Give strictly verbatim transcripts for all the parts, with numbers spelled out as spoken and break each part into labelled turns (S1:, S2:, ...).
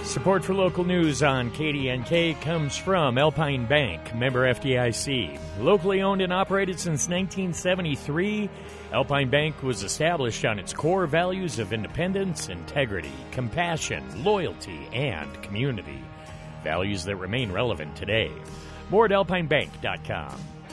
S1: Support for local news on K D N K comes from Alpine Bank, member F D I C. Locally owned and operated since nineteen seventy-three, Alpine Bank was established on its core values of independence, integrity, compassion, loyalty, and community. Values that remain relevant today. More at alpine bank dot com.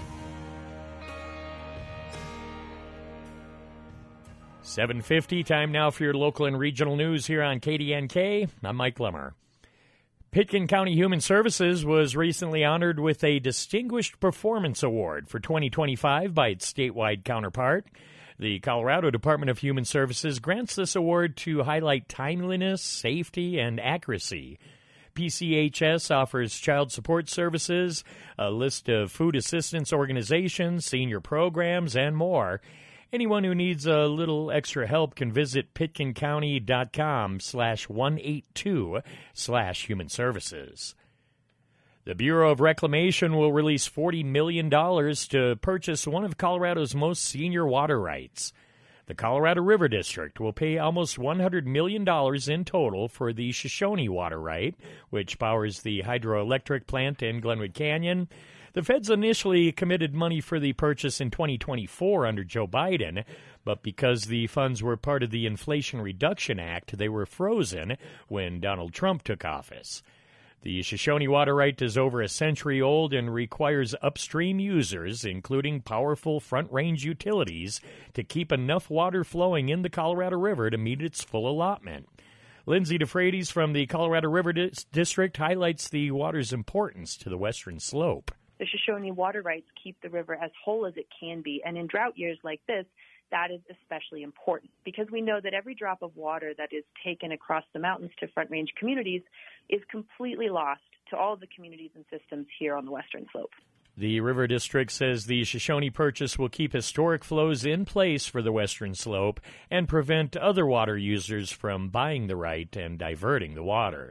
S1: seven fifty, time now for your local and regional news here on K D N K. I'm Mike Lummer. Pitkin County Human Services was recently honored with a Distinguished Performance Award for twenty twenty-five by its statewide counterpart. The Colorado Department of Human Services grants this award to highlight timeliness, safety, and accuracy. P C H S offers child support services, a list of food assistance organizations, senior programs, and more. Anyone who needs a little extra help can visit pitkincounty.com slash 182 slash human services. The Bureau of Reclamation will release forty million dollars to purchase one of Colorado's most senior water rights. The Colorado River District will pay almost one hundred million dollars in total for the Shoshone water right, which powers the hydroelectric plant in Glenwood Canyon. The feds initially committed money for the purchase in twenty twenty-four under Joe Biden, but because the funds were part of the Inflation Reduction Act, they were frozen when Donald Trump took office. The Shoshone water right is over a century old and requires upstream users, including powerful front-range utilities, to keep enough water flowing in the Colorado River to meet its full allotment. Lindsay DeFreitas from the Colorado River Dis- District highlights the water's importance to the western slope.
S2: The Shoshone water rights keep the river as whole as it can be, and in drought years like this, that is especially important because we know that every drop of water that is taken across the mountains to Front Range communities is completely lost to all of the communities and systems here on the western slope.
S1: The River District says the Shoshone purchase will keep historic flows in place for the western slope and prevent other water users from buying the right and diverting the water.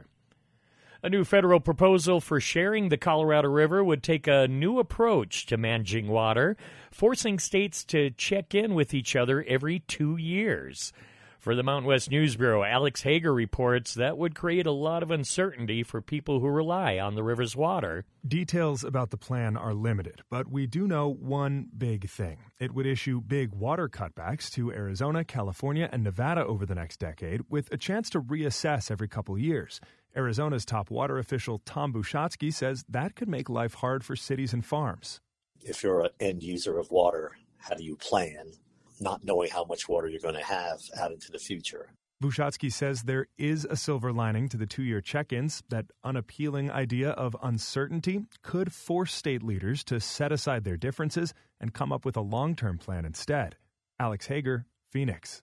S1: A new federal proposal for sharing the Colorado River would take a new approach to managing water, forcing states to check in with each other every two years. For the Mountain West News Bureau, Alex Hager reports that would create a lot of uncertainty for people who rely on the river's water.
S3: Details about the plan are limited, but we do know one big thing. It would issue big water cutbacks to Arizona, California, and Nevada over the next decade, with a chance to reassess every couple years. Arizona's top water official Tom Bushatsky says that could make life hard for cities and farms.
S4: If you're an end user of water, how do you plan, not knowing how much water you're going to have out into the future?
S3: Bushatsky says there is a silver lining to the two-year check-ins. That unappealing idea of uncertainty could force state leaders to set aside their differences and come up with a long-term plan instead. Alex Hager, Phoenix.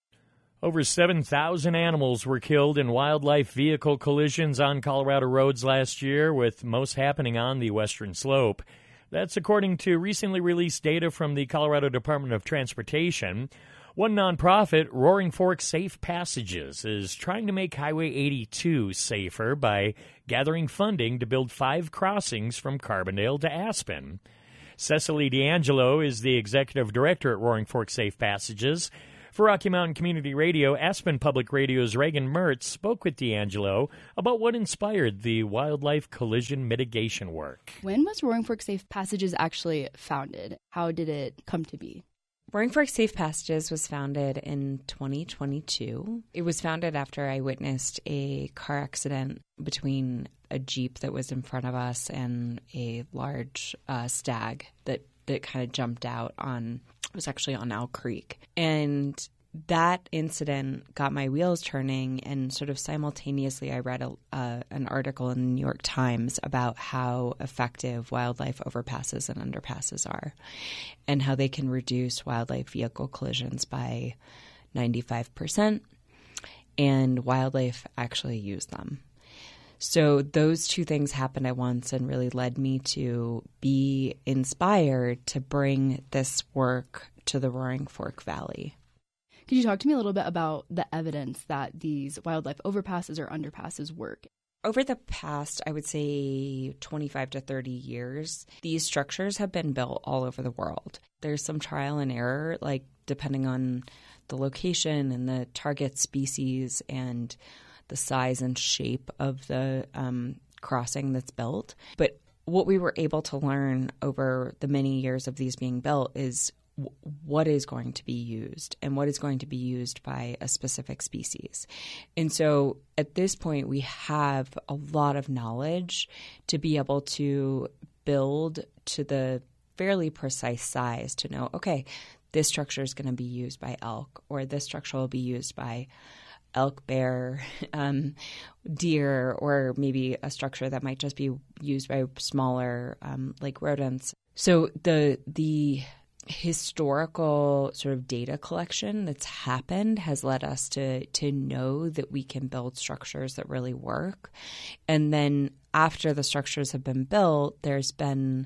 S1: Over seven thousand animals were killed in wildlife vehicle collisions on Colorado roads last year, with most happening on the western slope. That's according to recently released data from the Colorado Department of Transportation. One nonprofit, Roaring Fork Safe Passages, is trying to make Highway eighty-two safer by gathering funding to build five crossings from Carbondale to Aspen. Cecily D'Angelo is the executive director at Roaring Fork Safe Passages. For Rocky Mountain Community Radio, Aspen Public Radio's Reagan Mertz spoke with D'Angelo about what inspired the wildlife collision mitigation work.
S5: When was Roaring Fork Safe Passages actually founded? How did it come to be?
S6: Roaring Fork Safe Passages was founded in twenty twenty-two. It was founded after I witnessed a car accident between a Jeep that was in front of us and a large uh, stag that, that kind of jumped out on, it was actually on Owl Creek. And that incident got my wheels turning, and sort of simultaneously I read a, uh, an article in the New York Times about how effective wildlife overpasses and underpasses are and how they can reduce wildlife vehicle collisions by ninety-five percent, and wildlife actually use them. So those two things happened at once and really led me to be inspired to bring this work to the Roaring Fork Valley.
S5: Could you talk to me a little bit about the evidence that these wildlife overpasses or underpasses work?
S6: Over the past, I would say, twenty-five to thirty years, these structures have been built all over the world. There's some trial and error, like depending on the location and the target species and the size and shape of the um, crossing that's built. But what we were able to learn over the many years of these being built is w- what is going to be used and what is going to be used by a specific species. And so at this point, we have a lot of knowledge to be able to build to the fairly precise size to know, okay, this structure is going to be used by elk, or this structure will be used by elk, bear, um, deer, or maybe a structure that might just be used by smaller um, like rodents. So the the historical sort of data collection that's happened has led us to to know that we can build structures that really work. And then after the structures have been built, there's been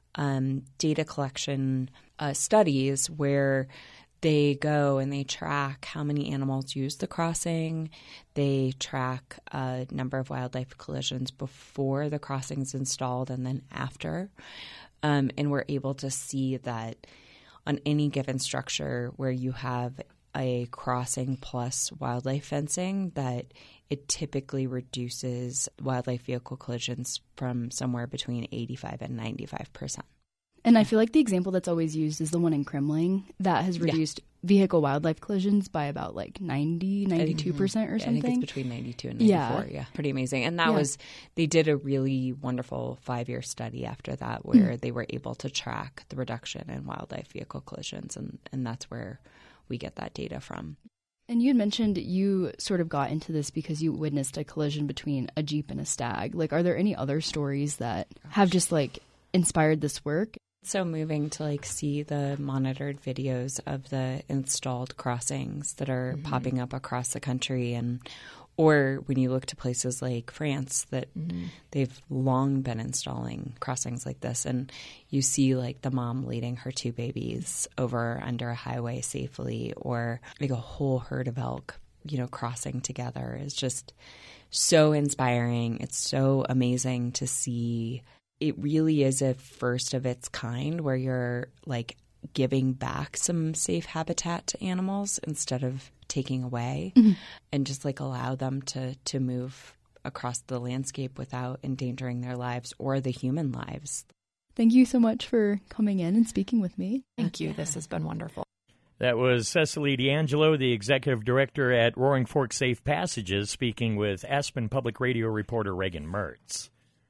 S6: um, data collection uh, studies where they go and they track how many animals use the crossing. They track a number of wildlife collisions before the crossing is installed and then after. Um, and we're able to see that on any given structure where you have a crossing plus wildlife fencing, that it typically reduces wildlife vehicle collisions from somewhere between eighty-five and ninety-five percent.
S5: And I feel like the example that's always used is the one in Kremling that has reduced yeah. vehicle wildlife collisions by about like ninety, ninety-two percent or something.
S6: I think it's between ninety-two and ninety-four. Yeah. yeah. Pretty amazing. And that yeah. was, they did a really wonderful five-year study after that where mm. they were able to track the reduction in wildlife vehicle collisions. And, and that's where we get that data from.
S5: And you had mentioned you sort of got into this because you witnessed a collision between a Jeep and a stag. Like, are there any other stories that have just like inspired this work?
S6: So moving to like see the monitored videos of the installed crossings that are mm-hmm. popping up across the country, and or when you look to places like France that mm-hmm. they've long been installing crossings like this, and you see like the mom leading her two babies over under a highway safely, or like a whole herd of elk, you know, crossing together is just so inspiring. It's so amazing to see. It really is a first of its kind where you're like giving back some safe habitat to animals instead of taking away mm-hmm. and just like allow them to, to move across the landscape without endangering their lives or the human lives.
S5: Thank you so much for coming in and speaking with me.
S7: Thank you. This has been wonderful.
S1: That was Cecily D'Angelo, the executive director at Roaring Fork Safe Passages, speaking with Aspen Public Radio reporter Reagan Mertz.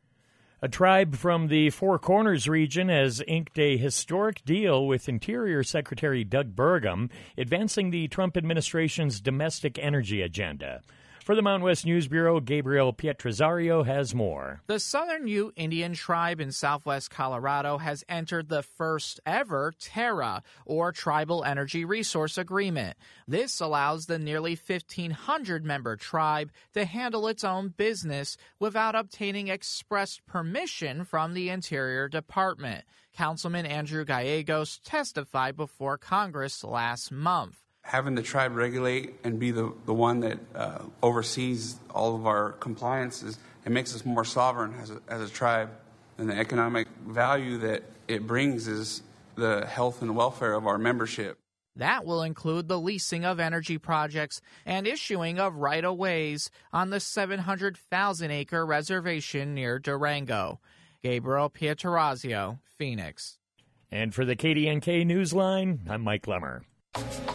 S1: A tribe from the Four Corners region has inked a historic deal with Interior Secretary Doug Burgum, advancing the Trump administration's domestic energy agenda. For the Mountain West News Bureau, Gabriel Pietrozario has more.
S8: The Southern Ute Indian tribe in southwest Colorado has entered the first ever TERRA, or Tribal Energy Resource Agreement. This allows the nearly fifteen hundred member tribe to handle its own business without obtaining express permission from the Interior Department. Councilman Andrew Gallegos testified before Congress last month.
S9: Having the tribe regulate and be the, the one that uh, oversees all of our compliances, it makes us more sovereign as a, as a tribe. And the economic value that it brings is the health and welfare of our membership.
S8: That will include the leasing of energy projects and issuing of right-of-ways on the seven hundred thousand acre reservation near Durango. Gabriel Pietrozario, Phoenix.
S1: And for the K D N K Newsline, I'm Mike Lemmer.